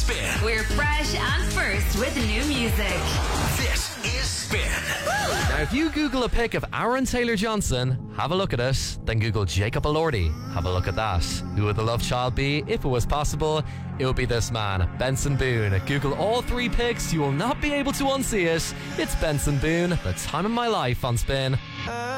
Spin. We're fresh and first with new music. This is Spin. Now, if you Google a pic of Aaron Taylor-Johnson, have a look at it. Then Google Jacob Elordi, have a look at that. Who would the love child be? If it was possible, it would be this man, Benson Boone. Google all three pics. You will not be able to unsee it. It's Benson Boone, The Time of My Life on Spin.